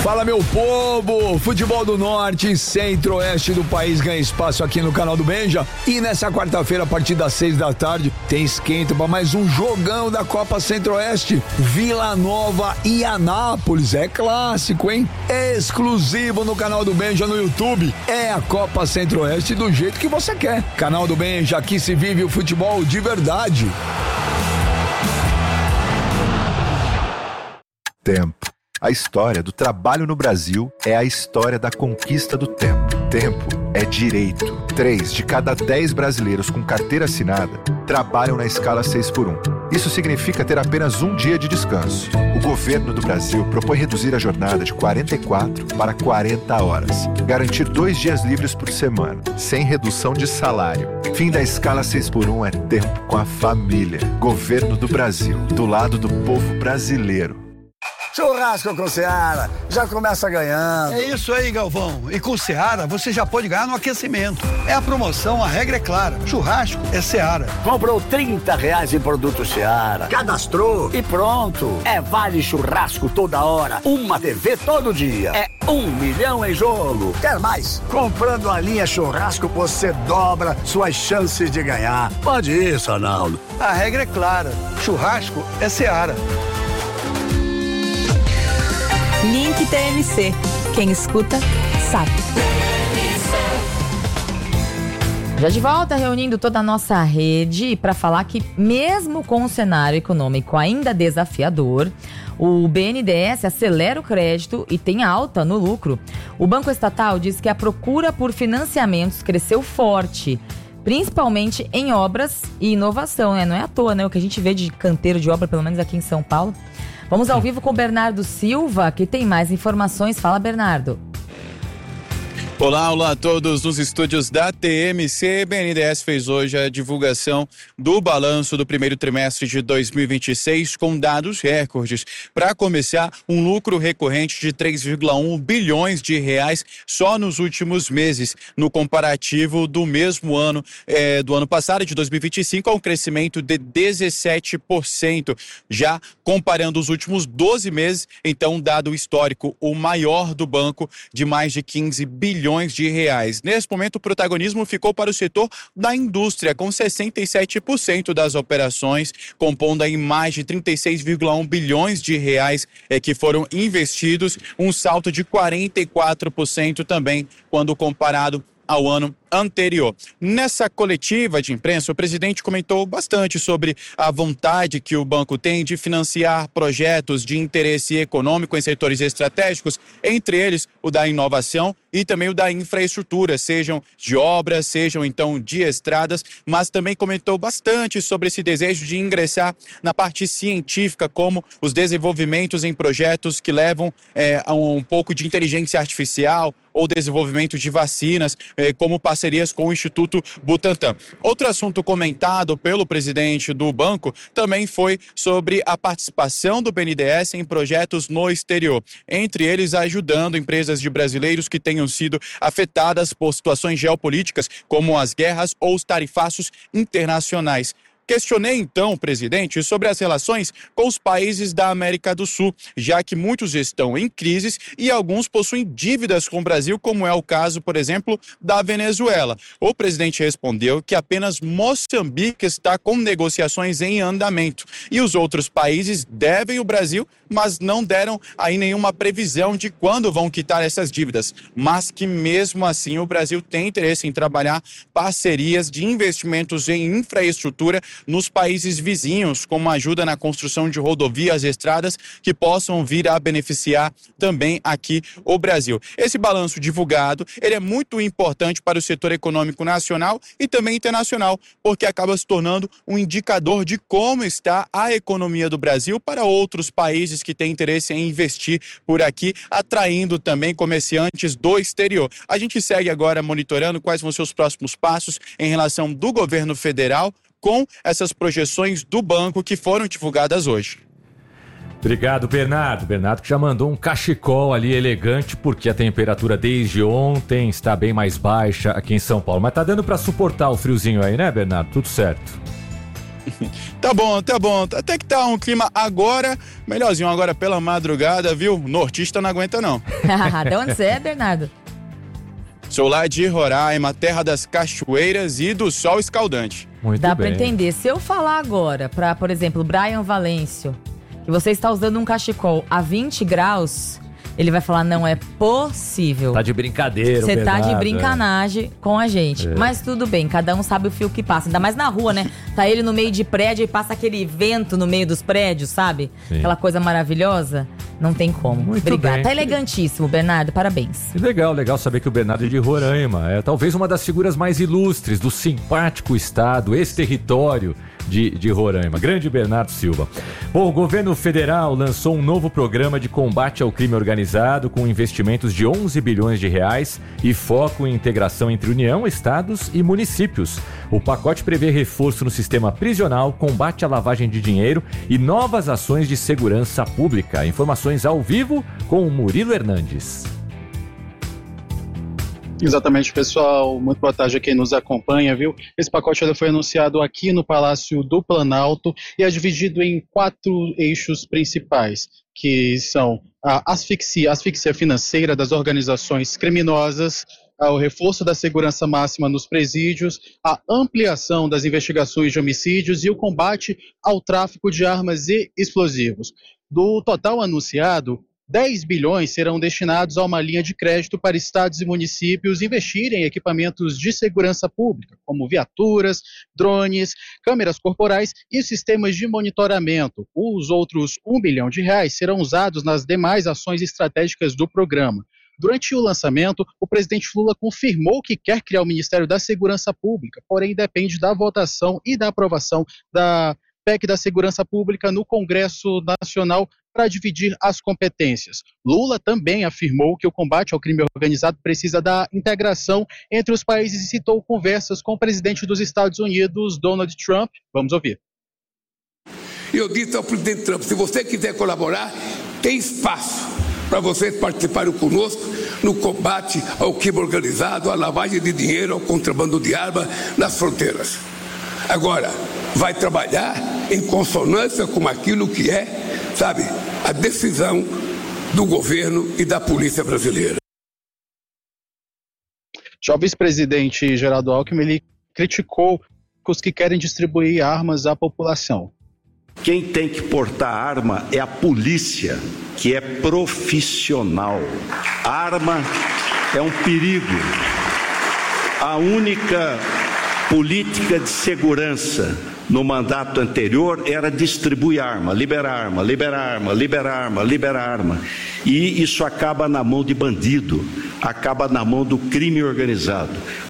Fala, meu povo! Futebol do Norte e Centro-Oeste do país ganha espaço aqui no canal do Benja. E nessa quarta-feira, a partir das 6 da tarde, tem esquenta para mais um jogão da Copa Centro-Oeste. Vila Nova e Anápolis. É clássico, hein? Exclusivo no canal do Benja no YouTube. É a Copa Centro-Oeste do jeito que você quer. Canal do Benja, aqui se vive o futebol de verdade. Tempo. A história do trabalho no Brasil é a história da conquista do tempo. Tempo é direito. 3 de cada 10 brasileiros com carteira assinada trabalham na escala 6x1. Isso significa ter apenas um dia de descanso. O governo do Brasil propõe reduzir a jornada de 44 para 40 horas. Garantir 2 dias livres por semana, sem redução de salário. Fim da escala 6x1 é tempo com a família. Governo do Brasil, do lado do povo brasileiro. Churrasco com Seara, já começa ganhando. É isso aí, Galvão. E com Seara, você já pode ganhar no aquecimento. É a promoção, a regra é clara. Churrasco é Seara. Comprou R$30 em produto Seara, cadastrou e pronto. É vale churrasco toda hora, uma TV todo dia. É 1 milhão em jogo. Quer mais? Comprando a linha churrasco, você dobra suas chances de ganhar. Pode isso, Arnaldo. A regra é clara. Churrasco é Seara. Link TMC. Quem escuta, sabe. Já de volta, reunindo toda a nossa rede para falar que, mesmo com o cenário econômico ainda desafiador, o BNDES acelera o crédito e tem alta no lucro. O Banco Estatal diz que a procura por financiamentos cresceu forte, principalmente em obras e inovação, né? Não é à toa, né? O que a gente vê de canteiro de obra, pelo menos aqui em São Paulo. Vamos ao vivo com o Bernardo Silva, que tem mais informações. Fala, Bernardo. Olá a todos nos estúdios da TMC. BNDES fez hoje a divulgação do balanço do primeiro trimestre de 2026 com dados recordes. Para começar, um lucro recorrente de 3,1 bilhões de reais só nos últimos meses, no comparativo do mesmo ano do ano passado, de 2025, a um crescimento de 17%. Já comparando os últimos 12 meses, então um dado histórico, o maior do banco, de mais de 15 bilhões de reais. Nesse momento, o protagonismo ficou para o setor da indústria, com 67% das operações, compondo aí mais de 36,1 bilhões de reais que foram investidos, um salto de 44% também, quando comparado ao ano anterior. Nessa coletiva de imprensa, o presidente comentou bastante sobre a vontade que o banco tem de financiar projetos de interesse econômico em setores estratégicos, entre eles o da inovação e também o da infraestrutura, sejam de obras, sejam então de estradas, mas também comentou bastante sobre esse desejo de ingressar na parte científica, como os desenvolvimentos em projetos que levam a um pouco de inteligência artificial ou desenvolvimento de vacinas, como parcerias com o Instituto Butantan. Outro assunto comentado pelo presidente do banco também foi sobre a participação do BNDES em projetos no exterior, entre eles ajudando empresas de brasileiros que tenham sido afetadas por situações geopolíticas, como as guerras ou os tarifaços internacionais. Questionei então, presidente, sobre as relações com os países da América do Sul, já que muitos estão em crises e alguns possuem dívidas com o Brasil, como é o caso, por exemplo, da Venezuela. O presidente respondeu que apenas Moçambique está com negociações em andamento e os outros países devem o Brasil, mas não deram aí nenhuma previsão de quando vão quitar essas dívidas, mas que mesmo assim o Brasil tem interesse em trabalhar parcerias de investimentos em infraestrutura nos países vizinhos, como ajuda na construção de rodovias e estradas que possam vir a beneficiar também aqui o Brasil. Esse balanço divulgado, ele é muito importante para o setor econômico nacional e também internacional, porque acaba se tornando um indicador de como está a economia do Brasil para outros países que têm interesse em investir por aqui, atraindo também comerciantes do exterior. A gente segue agora monitorando quais vão ser os próximos passos em relação do governo federal com essas projeções do banco que foram divulgadas hoje. Obrigado, Bernardo. Bernardo que já mandou um cachecol ali elegante, porque a temperatura desde ontem está bem mais baixa aqui em São Paulo. Mas tá dando para suportar o friozinho aí, né, Bernardo? Tudo certo. Tá bom. Até que tá um clima agora, melhorzinho agora pela madrugada, viu? Nortista não aguenta não. De onde você é, Bernardo? Sou lá de Roraima, terra das cachoeiras e do sol escaldante. Muito Dá bem. pra entender. Se eu falar agora pra, por exemplo, Brian Valêncio, que você está usando um cachecol a 20 graus, ele vai falar, não é possível. Tá de brincadeira, Você tá Bernardo, de brincanagem com a gente. Mas tudo bem, cada um sabe o fio que passa. Ainda mais na rua, né? Tá ele no meio de prédio e passa aquele vento no meio dos prédios, sabe? Sim. Aquela coisa maravilhosa. Não tem como. Muito Obrigada. bem. Tá elegantíssimo, Bernardo. Parabéns. Que legal saber que o Bernardo é de Roraima. É talvez uma das figuras mais ilustres do simpático estado, esse território de Roraima. Grande Bernardo Silva. Bom, o governo federal lançou um novo programa de combate ao crime organizado com investimentos de 11 bilhões de reais e foco em integração entre União, estados e municípios. O pacote prevê reforço no sistema prisional, combate à lavagem de dinheiro e novas ações de segurança pública. Informações ao vivo com o Murilo Hernandes. Exatamente, pessoal. Muito boa tarde a quem nos acompanha, viu? Esse pacote foi anunciado aqui no Palácio do Planalto e é dividido em 4 eixos principais, que são a asfixia financeira das organizações criminosas, o reforço da segurança máxima nos presídios, a ampliação das investigações de homicídios e o combate ao tráfico de armas e explosivos. Do total anunciado, 10 bilhões serão destinados a uma linha de crédito para estados e municípios investirem em equipamentos de segurança pública, como viaturas, drones, câmeras corporais e sistemas de monitoramento. Os outros 1 bilhão de reais serão usados nas demais ações estratégicas do programa. Durante o lançamento, o presidente Lula confirmou que quer criar o Ministério da Segurança Pública, porém depende da votação e da aprovação da PEC da Segurança Pública no Congresso Nacional para dividir as competências. Lula também afirmou que o combate ao crime organizado precisa da integração entre os países e citou conversas com o presidente dos Estados Unidos, Donald Trump. Vamos ouvir. Eu disse ao presidente Trump, se você quiser colaborar, tem espaço para vocês participarem conosco no combate ao crime organizado, à lavagem de dinheiro, ao contrabando de arma nas fronteiras. Agora, vai trabalhar em consonância com aquilo que é, sabe, a decisão do governo e da polícia brasileira. Já o vice-presidente Geraldo Alckmin, ele criticou os que querem distribuir armas à população. Quem tem que portar arma é a polícia, que é profissional. A arma é um perigo. A única política de segurança no mandato anterior era distribuir arma, liberar arma, liberar arma, liberar arma, liberar arma. E isso acaba na mão de bandido, acaba na mão do crime organizado.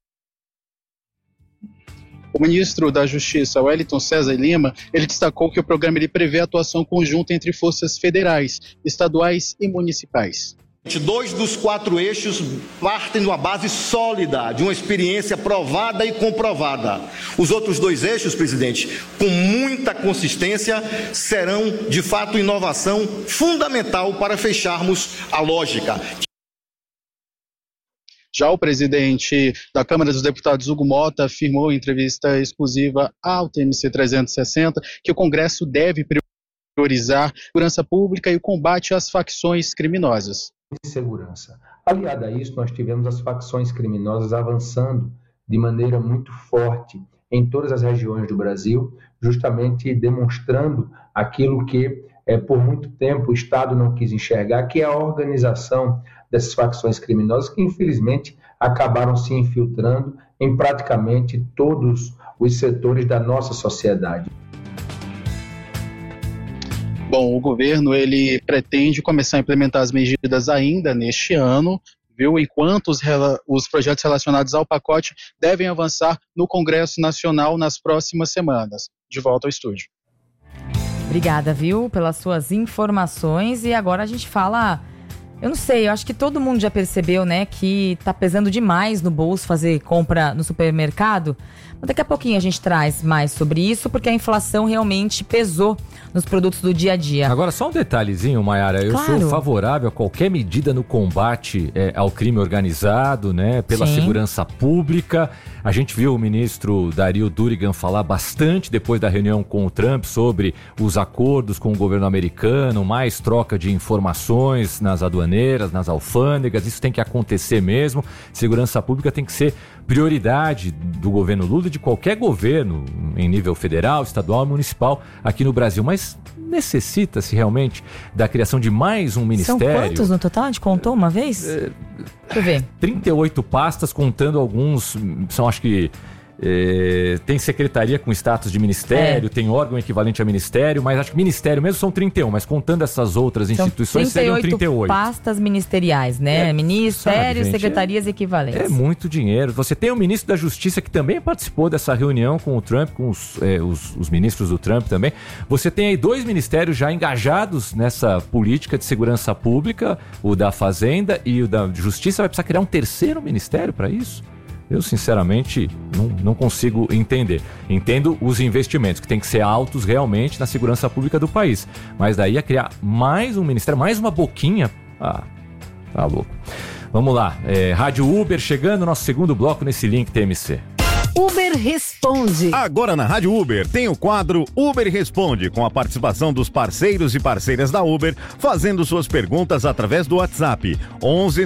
O ministro da Justiça, Wellington César Lima, ele destacou que o programa ele prevê atuação conjunta entre forças federais, estaduais e municipais. 2 dos 4 eixos partem de uma base sólida, de uma experiência provada e comprovada. Os outros 2 eixos, presidente, com muita consistência, serão, de fato, inovação fundamental para fecharmos a lógica. Já o presidente da Câmara dos Deputados, Hugo Mota, afirmou em entrevista exclusiva ao TMC 360 que o Congresso deve priorizar a segurança pública e o combate às facções criminosas. Segurança. Aliado a isso, nós tivemos as facções criminosas avançando de maneira muito forte em todas as regiões do Brasil, justamente demonstrando aquilo que por muito tempo o Estado não quis enxergar, que é a organização dessas facções criminosas que infelizmente acabaram se infiltrando em praticamente todos os setores da nossa sociedade. Bom, o governo ele pretende começar a implementar as medidas ainda neste ano, viu? Enquanto os projetos relacionados ao pacote devem avançar no Congresso Nacional nas próximas semanas. De volta ao estúdio. Obrigada, viu, pelas suas informações. E agora a gente fala Eu não sei, eu acho que todo mundo já percebeu, né, que tá pesando demais no bolso fazer compra no supermercado. Mas daqui a pouquinho a gente traz mais sobre isso, porque a inflação realmente pesou nos produtos do dia a dia. Agora, só um detalhezinho, Mayara. Eu sou favorável a qualquer medida no combate ao crime organizado, né, pela segurança pública. A gente viu o ministro Dario Durigan falar bastante depois da reunião com o Trump sobre os acordos com o governo americano, mais troca de informações nas aduaneiras, nas alfândegas. Isso tem que acontecer mesmo. Segurança pública tem que ser prioridade do governo Lula e de qualquer governo em nível federal, estadual e municipal aqui no Brasil. Mas necessita-se realmente da criação de mais um ministério. São quantos no total? A gente contou uma vez? Deixa eu ver. 38 pastas, contando alguns, são acho que... tem secretaria com status de ministério, tem órgão equivalente a ministério, mas acho que ministério mesmo são 31, mas contando essas outras instituições seriam 38. Pastas ministeriais, né? Ministérios, gente, secretarias equivalentes. É muito dinheiro. Você tem o ministro da Justiça que também participou dessa reunião com o Trump, com os ministros do Trump também. Você tem aí 2 ministérios já engajados nessa política de segurança pública, o da Fazenda e o da Justiça. Vai precisar criar um terceiro ministério para isso? Eu, sinceramente, não consigo entender. Entendo os investimentos, que tem que ser altos realmente na segurança pública do país. Mas daí a criar mais um ministério, mais uma boquinha... Ah, tá louco. Vamos lá. Rádio Uber chegando, nosso segundo bloco nesse link TMC. Uber Responde. Agora na Rádio Uber tem o quadro Uber Responde, com a participação dos parceiros e parceiras da Uber, fazendo suas perguntas através do WhatsApp 11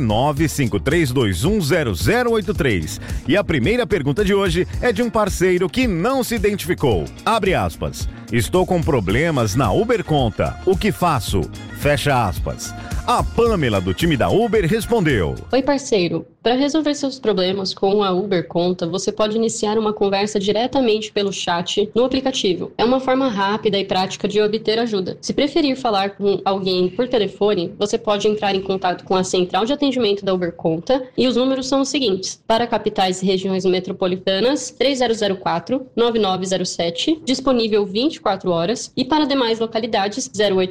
95321 0083. E a primeira pergunta de hoje é de um parceiro que não se identificou. Abre aspas. Estou com problemas na Uber Conta. O que faço? Fecha aspas. A Pamela, do time da Uber, respondeu. Oi, parceiro. Para resolver seus problemas com a Uber Conta, você pode iniciar uma conversa diretamente pelo chat no aplicativo. É uma forma rápida e prática de obter ajuda. Se preferir falar com alguém por telefone, você pode entrar em contato com a central de atendimento da Uber Conta e os números são os seguintes. Para capitais e regiões metropolitanas, 3004-9907, disponível 24 horas, e para demais localidades,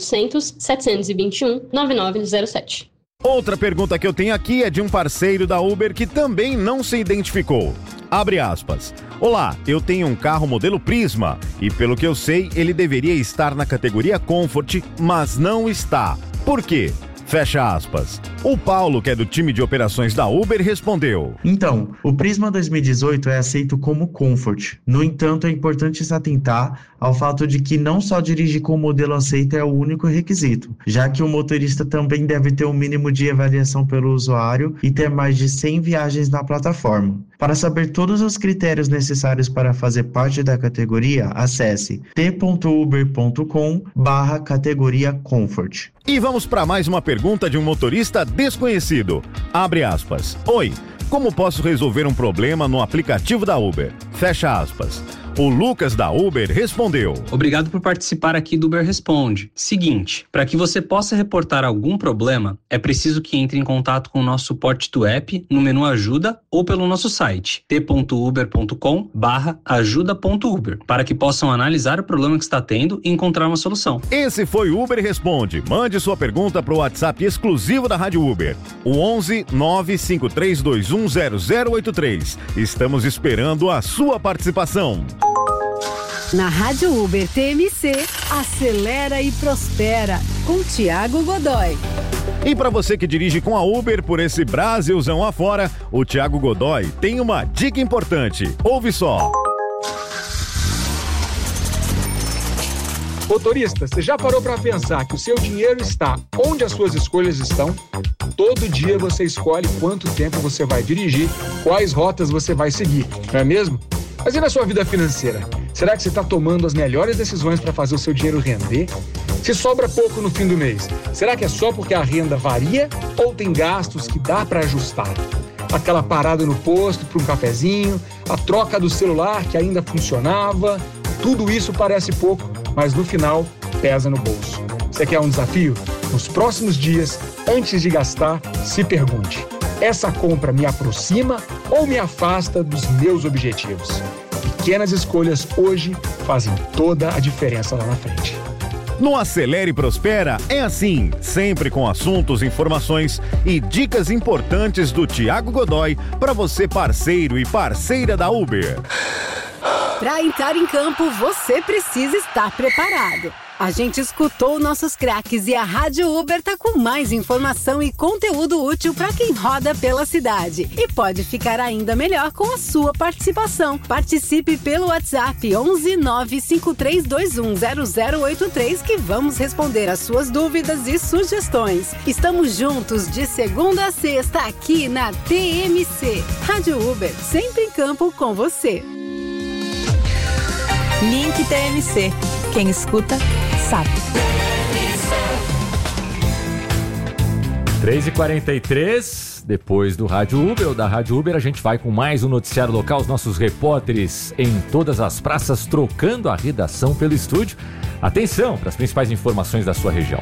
0800-721-9907. Outra pergunta que eu tenho aqui é de um parceiro da Uber que também não se identificou. Abre aspas. Olá, eu tenho um carro modelo Prisma e, pelo que eu sei, ele deveria estar na categoria Comfort, mas não está. Por quê? Fecha aspas. O Paulo, que é do time de operações da Uber, respondeu. Então, o Prisma 2018 é aceito como Comfort. No entanto, é importante se atentar ao fato de que não só dirigir com o modelo aceito é o único requisito, já que o motorista também deve ter um mínimo de avaliação pelo usuário e ter mais de 100 viagens na plataforma. Para saber todos os critérios necessários para fazer parte da categoria, acesse t.uber.com/categoria Comfort. E vamos para mais uma pergunta de um motorista desconhecido. Abre aspas. Oi, como posso resolver um problema no aplicativo da Uber? Fecha aspas. O Lucas da Uber respondeu. Obrigado por participar aqui do Uber Responde. Seguinte, para que você possa reportar algum problema, é preciso que entre em contato com o nosso suporte do app no menu Ajuda ou pelo nosso site t.uber.com/ajuda.uber para que possam analisar o problema que está tendo e encontrar uma solução. Esse foi o Uber Responde. Mande sua pergunta para o WhatsApp exclusivo da Rádio Uber, o 11 95321 0083. Estamos esperando a sua participação. Na Rádio Uber TMC, acelera e prospera, com Thiago Godoy. E para você que dirige com a Uber por esse Brasilzão afora, o Thiago Godoy tem uma dica importante. Ouve só. Motorista, você já parou para pensar que o seu dinheiro está onde as suas escolhas estão? Todo dia você escolhe quanto tempo você vai dirigir, quais rotas você vai seguir, não é mesmo? Mas e na sua vida financeira? Será que você está tomando as melhores decisões para fazer o seu dinheiro render? Se sobra pouco no fim do mês, será que é só porque a renda varia ou tem gastos que dá para ajustar? Aquela parada no posto para um cafezinho, a troca do celular que ainda funcionava, tudo isso parece pouco, mas no final pesa no bolso. Você quer um desafio? Nos próximos dias, antes de gastar, se pergunte: essa compra me aproxima ou me afasta dos meus objetivos? Pequenas escolhas hoje fazem toda a diferença lá na frente. No Acelera e Prospera é assim, sempre com assuntos, informações e dicas importantes do Thiago Godoy para você, parceiro e parceira da Uber. Para entrar em campo, você precisa estar preparado. A gente escutou nossos craques e a Rádio Uber tá com mais informação e conteúdo útil para quem roda pela cidade. E pode ficar ainda melhor com a sua participação. Participe pelo WhatsApp 11 95321 0083 que vamos responder as suas dúvidas e sugestões. Estamos juntos de segunda a sexta aqui na TMC. Rádio Uber, sempre em campo com você. Link TMC. Quem escuta, sabe. 3h43, depois do Rádio Uber ou da Rádio Uber, a gente vai com mais um noticiário local. Os nossos repórteres em todas as praças trocando a redação pelo estúdio. Atenção para as principais informações da sua região.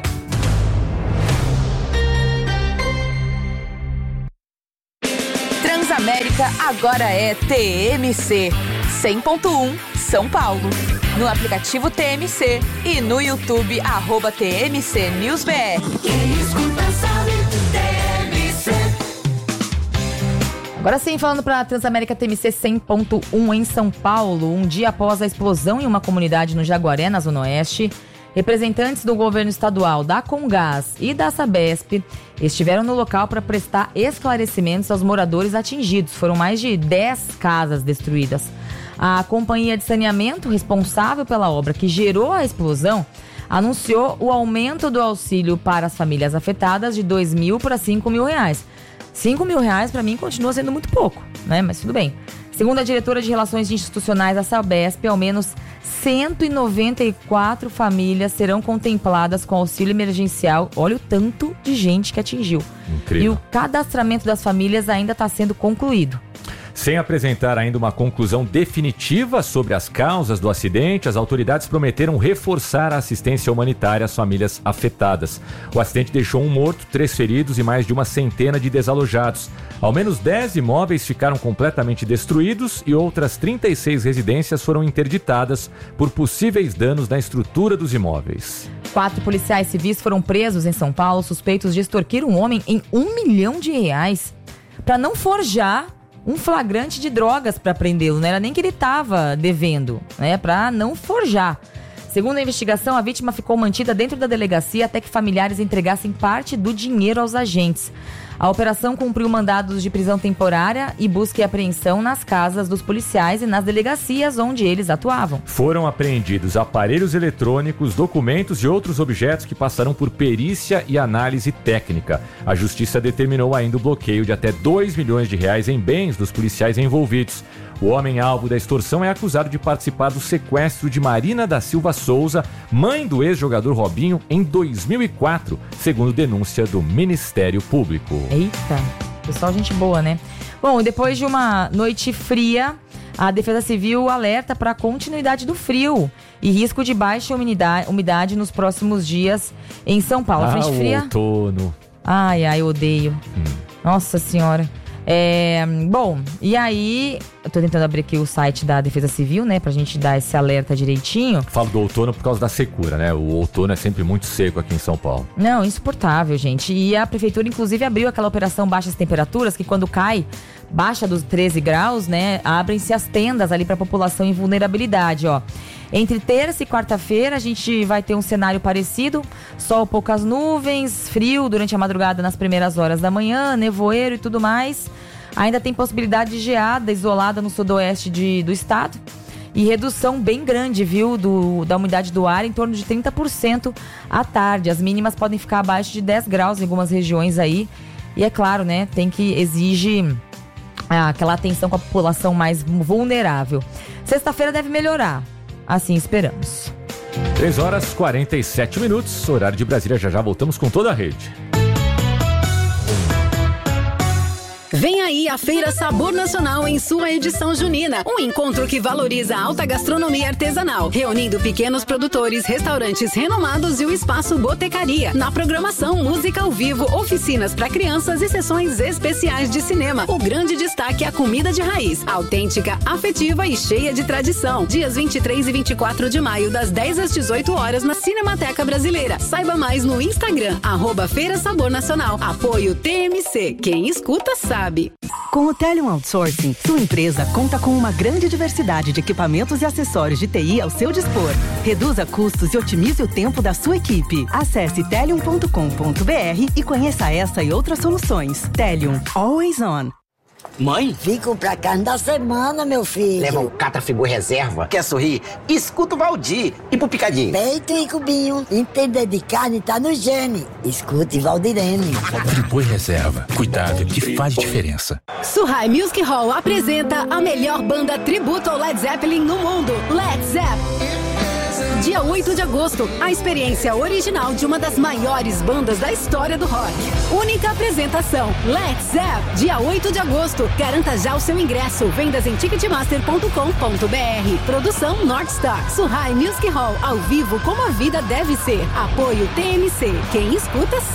Transamérica agora é TMC 100.1 São Paulo. No aplicativo TMC e no YouTube @TMC News BR. Quem escuta sabe, TMC. Agora sim, falando para a Transamérica TMC 100.1 em São Paulo, um dia após a explosão em uma comunidade no Jaguaré, na Zona Oeste, representantes do governo estadual, da Comgás e da Sabesp estiveram no local para prestar esclarecimentos aos moradores atingidos. Foram mais de 10 casas destruídas. A companhia de saneamento responsável pela obra que gerou a explosão anunciou o aumento do auxílio para as famílias afetadas de R$ 2.000 para R$ 5.000. R$ 5.000 para mim continua sendo muito pouco, né? Mas tudo bem. Segundo a diretora de Relações Institucionais da Sabesp, ao menos 194 famílias serão contempladas com auxílio emergencial. Olha o tanto de gente que atingiu. Incrível. E o cadastramento das famílias ainda está sendo concluído. Sem apresentar ainda uma conclusão definitiva sobre as causas do acidente, as autoridades prometeram reforçar a assistência humanitária às famílias afetadas. O acidente deixou um morto, 3 feridos e mais de uma centena de desalojados. Ao menos 10 imóveis ficaram completamente destruídos e outras 36 residências foram interditadas por possíveis danos na estrutura dos imóveis. 4 policiais civis foram presos em São Paulo, suspeitos de extorquir um homem em R$1 milhão para não forjar um flagrante de drogas para prendê-lo. Não era nem que ele estava devendo, né? Para não forjar. Segundo a investigação, a vítima ficou mantida dentro da delegacia até que familiares entregassem parte do dinheiro aos agentes. A operação cumpriu mandados de prisão temporária e busca e apreensão nas casas dos policiais e nas delegacias onde eles atuavam. Foram apreendidos aparelhos eletrônicos, documentos e outros objetos que passarão por perícia e análise técnica. A justiça determinou ainda o bloqueio de até R$2 milhões em bens dos policiais envolvidos. O homem alvo da extorsão é acusado de participar do sequestro de Marina da Silva Souza, mãe do ex-jogador Robinho, em 2004, segundo denúncia do Ministério Público. Eita, pessoal, gente boa, né? Bom, depois de uma noite fria, a Defesa Civil alerta para a continuidade do frio e risco de baixa umidade nos próximos dias em São Paulo. Frente fria? Outono. Ai, eu odeio. Nossa Senhora. Bom, e aí, eu tô tentando abrir aqui o site da Defesa Civil, né, pra gente dar esse alerta direitinho. Falo do outono por causa da secura, né? O outono é sempre muito seco aqui em São Paulo. Não, insuportável, gente. E a prefeitura, inclusive, abriu aquela operação Baixas Temperaturas, que quando cai, baixa dos 13 graus, né, abrem-se as tendas ali pra população em vulnerabilidade, ó. Entre terça e quarta-feira a gente vai ter um cenário parecido, sol, poucas nuvens, frio durante a madrugada nas primeiras horas da manhã, nevoeiro e tudo mais. Ainda tem possibilidade de geada isolada no sudoeste do estado e redução bem grande, viu, da umidade do ar, em torno de 30% à tarde. As mínimas podem ficar abaixo de 10 graus em algumas regiões aí. E é claro, né, exige aquela atenção com a população mais vulnerável. Sexta-feira deve melhorar. Assim esperamos. 3h47, horário de Brasília. Já voltamos com toda a rede. Vem aí a Feira Sabor Nacional em sua edição junina. Um encontro que valoriza a alta gastronomia artesanal, reunindo pequenos produtores, restaurantes renomados e o espaço Botecaria. Na programação, música ao vivo, oficinas para crianças e sessões especiais de cinema. O grande destaque é a comida de raiz, autêntica, afetiva e cheia de tradição. Dias 23 e 24 de maio, das 10 às 18 horas na Cinemateca Brasileira. Saiba mais no Instagram, @Feira Sabor Nacional. Apoio TMC. Quem escuta sabe. Com o Telium Outsourcing, sua empresa conta com uma grande diversidade de equipamentos e acessórios de TI ao seu dispor. Reduza custos e otimize o tempo da sua equipe. Acesse telium.com.br e conheça essa e outras soluções. Telium, always on. Mãe? Fico pra carne da semana, meu filho. Leva um Catra-Frigorífico reserva. Quer sorrir? Escuta o Valdir. E pro picadinho? Peito e cubinho. Entender de carne tá no gene. Escute Valdirene. Friboi reserva. Cuidado que faz diferença. Suhai Music Hall apresenta a melhor banda tributo ao Led Zeppelin no mundo. Led Zeppelin. Dia 8 de agosto, a experiência original de uma das maiores bandas da história do rock. Única apresentação, Led Zeppelin. Dia 8 de agosto, garanta já o seu ingresso. Vendas em ticketmaster.com.br. Produção Northstar. Suhai Music Hall, ao vivo como a vida deve ser. Apoio TMC. Quem escuta